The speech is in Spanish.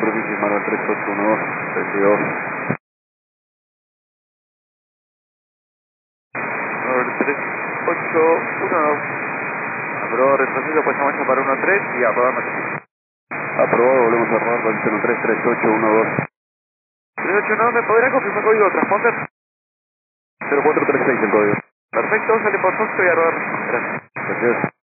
superficie Manuel 3812, 32. Manuel 3812. Aprobado, retroceso, pues marcha para 13 y aprobado. Aprobado, volvemos a rodar con 033812. 3812, ¿me podrá confirmar código de transponder? 0436 el código. Perfecto, sale por Foxtrot y a rodar. Gracias. Gracias.